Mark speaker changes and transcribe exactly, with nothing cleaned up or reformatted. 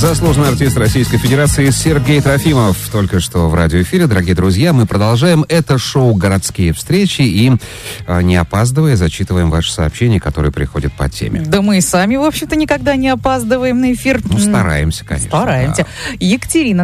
Speaker 1: Заслуженный артист Российской Федерации Сергей Трофимов только что в радиоэфире. Дорогие друзья, мы продолжаем это шоу «Городские встречи» и, не опаздывая, зачитываем ваши сообщения, которые приходят по теме.
Speaker 2: Да мы и сами, в общем-то, никогда не опаздываем на эфир.
Speaker 1: Ну, стараемся, конечно.
Speaker 2: Стараемся.
Speaker 1: Да.
Speaker 2: Екатерина